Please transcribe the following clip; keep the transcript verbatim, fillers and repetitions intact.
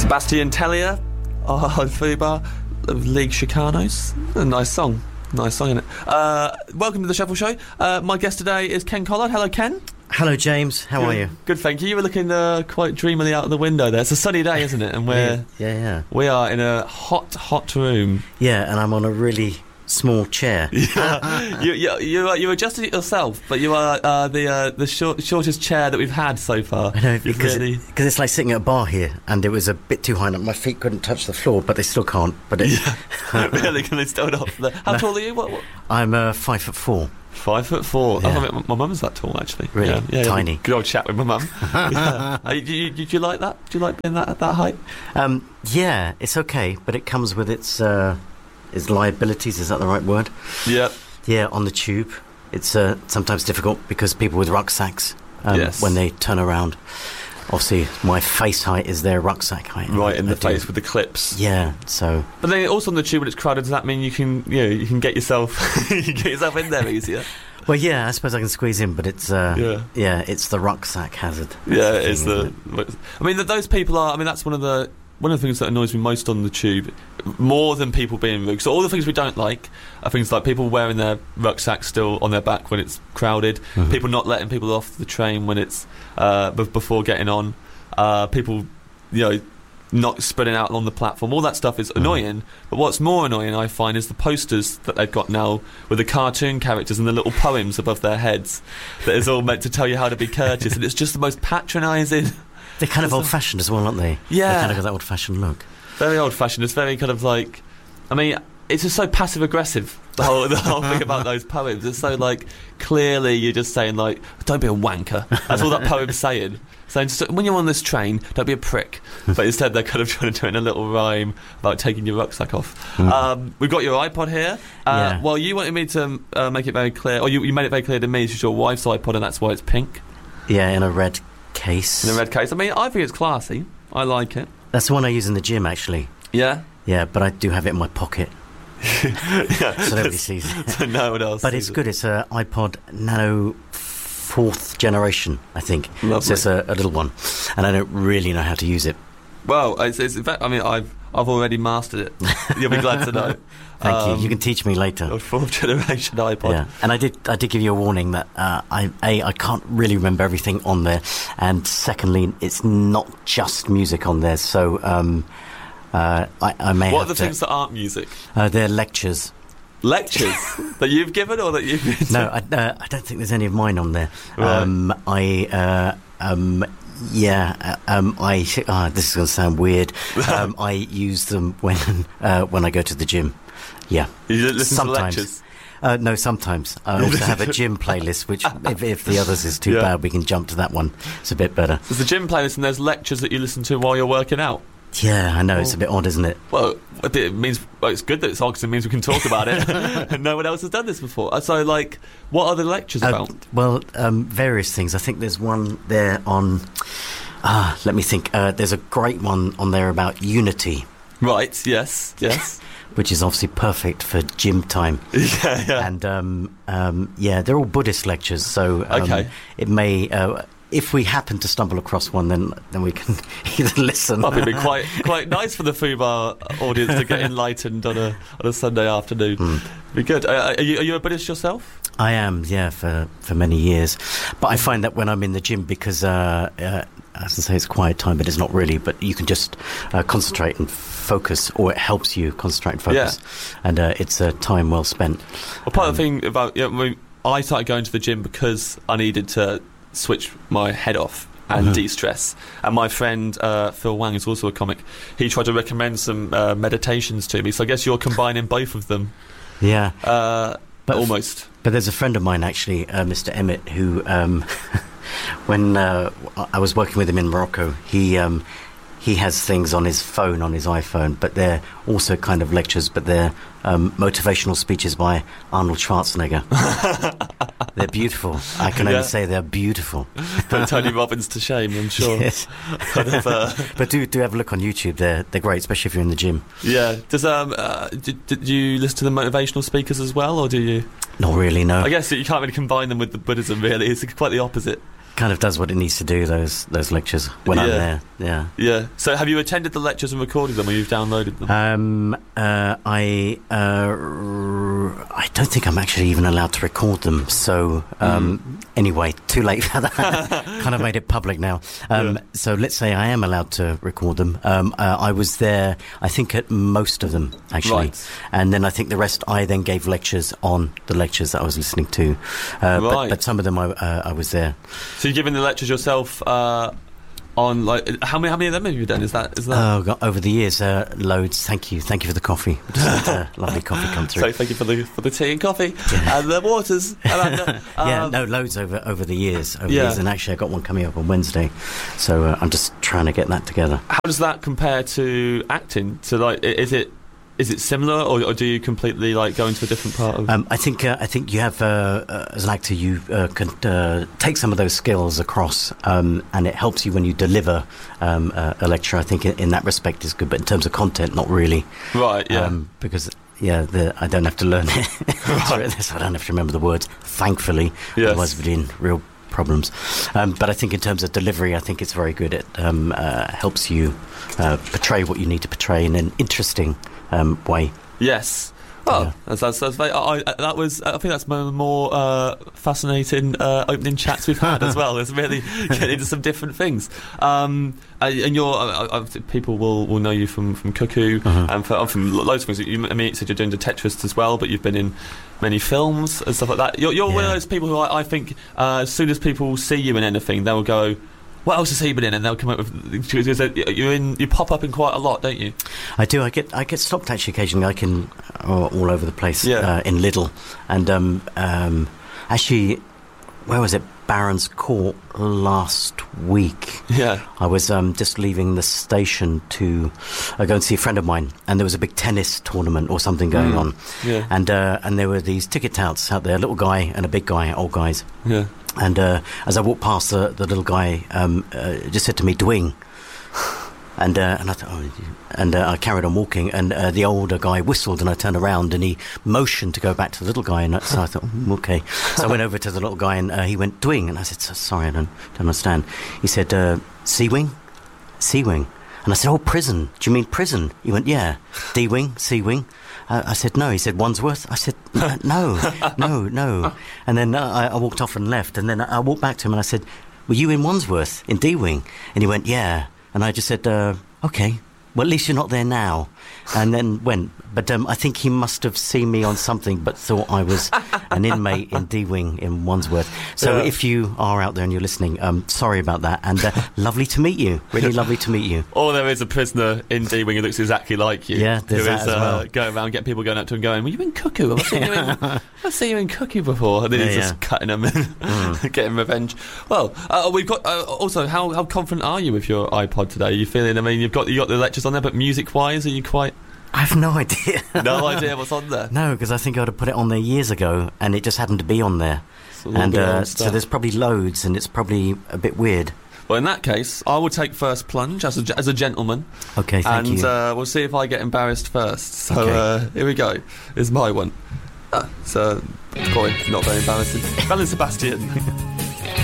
Sebastian Tellier on Fubar of League Chicanos. A nice song. Nice song, isn't it? Uh, welcome to the Shuffle Show. Uh, my guest today is Ken Collard. Hello, Ken. Hello, James. How Good. are you? Good, thank you. You were looking uh, quite dreamily out of the window there. It's a sunny day, isn't it? And we're yeah, yeah, yeah. we are in a hot, hot room. Yeah, and I'm on a really small chair. Yeah. you, you, you, you adjusted it yourself, but you are uh, the uh, the short, shortest chair that we've had so far. I know, because really... it, it's like sitting at a bar here, and it was a bit too high, and my feet couldn't touch the floor, but they still can't. But it, yeah. Really, can they still not? How no. tall are you? What, what? I'm uh, five foot four. Five foot four. Yeah. I think my, my mum's that tall, actually. Really? Yeah, yeah, Tiny. Yeah, good old chat with my mum. Yeah. uh, do, you, do you like that? Do you like being that at that height? Um, yeah, it's okay, but it comes with its uh, its liabilities. Is that the right word? Yeah. Yeah, on the tube, it's uh, sometimes difficult because people with rucksacks, um, yes. when they turn around. Obviously, my face height is their rucksack height. Right in I the do. face with the clips. Yeah, so. But then also on the tube when it's crowded, does that mean you can, you know, you can get yourself, you can get yourself in there easier? Well, yeah, I suppose I can squeeze in, but it's, uh, yeah. yeah, it's the rucksack hazard. Yeah, the it's thing, the. it? I mean, that those people are. I mean, that's one of the one of the things that annoys me most on the tube, more than people being rude. So all the things we don't like are things like people wearing their rucksacks still on their back when it's crowded, Mm-hmm. people not letting people off the train when it's uh, b- before getting on. Uh, people, you know, not spreading out on the platform. All that stuff is annoying. But what's more annoying, I find, is the posters that they've got now with the cartoon characters and the little poems above their heads that is all meant to tell you how to be courteous. And it's just the most patronising. They're kind of old-fashioned as well, aren't they? Yeah. They kind of got that old-fashioned look. Very old-fashioned. It's very kind of like... I mean, it's just so passive-aggressive, the whole, the whole thing about those poems. It's so, like, clearly you're just saying, like, don't be a wanker. That's all that poem's saying. Saying, so when you're on this train, don't be a prick. But instead they're kind of trying to do it in a little rhyme about taking your rucksack off. Mm. Um, we've got your iPod here. Uh, yeah. Well, you wanted me to uh, make it very clear, or you, you made it very clear to me, it's your wife's iPod and that's why it's pink. Yeah, in a red case. In a red case. I mean, I think it's classy. I like it. That's the one I use in the gym, actually. Yeah? Yeah, but I do have it in my pocket. Yeah. So nobody sees it. So no one else But sees it's good. It's an iPod Nano fourth generation, I think. Lovely. So it's a, a little one. And I don't really know how to use it. Well, it's, it's in fact, I mean, I've I've already mastered it. You'll be glad to know. Thank um, you. You can teach me later. A fourth generation iPod. Yeah, and I did. I did give you a warning that uh, I a I can't really remember everything on there, and secondly, it's not just music on there. So um, uh, I, I may. What have are the to, things that aren't music? Uh, they're lectures. Lectures that you've given or that you've been to? No, I, uh, I don't think there's any of mine on there. Right. Um, I. Uh, um, Yeah, uh, um, I. Uh, this is going to sound weird. Um, I use them when uh, when I go to the gym. Yeah, You listen sometimes. to lectures? Uh, no, sometimes. I also have a gym playlist, which if, if the others is too Yeah. bad, we can jump to that one. It's a bit better. There's a gym playlist and there's lectures that you listen to while you're working out. Yeah, I know, it's a bit odd, isn't it? Well, it means well, it's good that it's odd because it means we can talk about it, and no one else has done this before. Uh, So, like, what are the lectures Uh, about? well, um, various things. I think there's one there on... Ah, let me think. Uh, there's a great one on there about unity, Right? Yes. Yes. which is obviously perfect for gym time. yeah. Yeah. And, um, um, yeah, they're all Buddhist lectures, so um, Okay. it may... Uh, if we happen to stumble across one, then then we can either listen. I think it'd be quite quite nice for the Fubar audience to get enlightened on a on a Sunday afternoon. Mm. Be good. Uh, are you are you a Buddhist yourself? I am, yeah, for, for many years. But I find that when I'm in the gym, because, uh, uh, as I say, it's quiet time, but it's not really, but you can just uh, concentrate and focus, or it helps you concentrate and focus. Yeah. And uh, it's a time well spent. Well, part um, of the thing about... Yeah, I, mean, I started going to the gym because I needed to switch my head off and Mhm. de-stress. And my friend uh, Phil Wang is also a comic. He tried to recommend some uh, meditations to me, so I guess you're combining both of them. Yeah. Uh, But almost. F- but there's a friend of mine, actually, uh, Mister Emmett, who, um, when uh, I was working with him in Morocco, he um, he has things on his phone, on his iPhone, but they're also kind of lectures, but they're um, motivational speeches by Arnold Schwarzenegger. They're beautiful. I can only Yeah. say they're beautiful. Put Tony Robbins to shame, I'm sure. Yes. Kind of, uh, But do do have a look on YouTube. They're they're great, especially if you're in the gym. yeah. Does um uh, did, did you listen to the motivational speakers as well, or do you? Not really, no. I guess you can't really combine them with the Buddhism. Really, it's quite the opposite. kind of does what it needs to do, those those lectures, when Yeah. I'm there. Yeah. Yeah. So have you attended the lectures and recorded them, or you've downloaded them? Um, uh, I uh, r- I don't think I'm actually even allowed to record them. So um, Mm. anyway, too late for that. Kind of made it public now. Um, Yeah. So let's say I am allowed to record them. Um, uh, I was there, I think, at most of them actually, Right. and then I think the rest I then gave lectures on the lectures that I was listening to. Uh, but, Right. but some of them I, uh, I was there. So you're giving the lectures yourself uh, on like how many how many of them have you done? Is that is that? Oh, God, over the years, uh, loads. Thank you, thank you for the coffee. Just had a lovely coffee come through. So thank you for the for the tea and coffee Yeah. and the waters. Amanda. yeah, Um, no, loads over over the years. Over Yeah. the years, and actually, I got one coming up on Wednesday, so uh, I'm just trying to get that together. How does that compare to acting? So like, i- is it is it similar, or, or do you completely like go into a different part of? Um, I think uh, I think you have uh, uh, as an actor, you uh, can uh, take some of those skills across, um, and it helps you when you deliver um, uh, a lecture. I think in, in that respect is good, but in terms of content, not really. right. Yeah. Um, because yeah, the, I don't have to learn it. Right. That's why I don't have to remember the words. Thankfully, Yes. otherwise we'd be in real problems. Um, but I think in terms of delivery, I think it's very good. It um, uh, helps you uh, portray what you need to portray in an interesting um, way. Yes. Well, Yeah. that's, that's, that's very, I, I, that was. I think that's one of the more uh, fascinating uh, opening chats we've had as well. It's really getting into some different things. Um, uh, and you're, uh, uh, people will, will know you from, from Cuckoo Mhm. and for, from loads of things. You, I mean, you said you're doing the Tetris as well, but you've been in many films and stuff like that. You're, you're one of Yeah. those people who I, I think uh, as soon as people see you in anything, they'll go, "What else has he been in?" And they'll come up with. You're in. You pop up in quite a lot, don't you? I do. I get I get stopped actually occasionally. I can uh, all over the place Yeah. uh, in Lidl, and um, um, actually, where was it? Barron's Court last week. Yeah. I was um, just leaving the station to uh, go and see a friend of mine, and there was a big tennis tournament or something going Mm. on, Yeah. and uh, and there were these ticket touts out there, a little guy and a big guy, old guys. Yeah. And uh, as I walked past, the, the little guy um, uh, just said to me, "Dwing," and uh, and I thought, oh, and uh, I carried on walking, and uh, the older guy whistled, and I turned around, and he motioned to go back to the little guy, and I- so I thought, mm, okay. So I went over to the little guy, and uh, he went, "Dwing," and I said, "So- "Sorry, I don't, don't understand." He said, uh, "C-wing, C-wing," and I said, "Oh, prison. Do you mean prison?" He went, "Yeah, D-wing, C-wing." Uh, I said, "No." He said, "Wandsworth." I said, "No, no, no." And then uh, I, I walked off and left. And then I, I walked back to him and I said, "Were you in Wandsworth, in D-wing?" And he went, "Yeah." And I just said, uh, "Okay, well, at least you're not there now." And then went. But um, I think he must have seen me on something but thought I was an inmate in D-wing in Wandsworth. So Yeah. if you are out there and you're listening, um, sorry about that. And uh, lovely to meet you. Really lovely to meet you. Or there is a prisoner in D-Wing who looks exactly like you. Yeah, there's who that is, as uh, well. going around, getting people going up to him going, "Were you in Cuckoo? I've seen you in, I've seen you in Cuckoo before." And then Yeah, he's yeah. just cutting them and getting revenge. Well, uh, we've got, uh, also, how, how confident are you with your iPod today? Are you feeling, I mean, you've got, you got the lectures on there, but music-wise, are you quite, I have no idea. no idea what's on there? No, because I think I would have put it on there years ago, and it just happened to be on there. So a little And bit of uh, old so stuff. there's probably loads, and it's probably a bit weird. Well, in that case, I will take first plunge as a, as a gentleman, Okay, thank and you. uh, we'll see if I get embarrassed first. So Okay. uh, here we go. Here's my one. Uh, so, boy, not very embarrassing. Belle and Sebastian.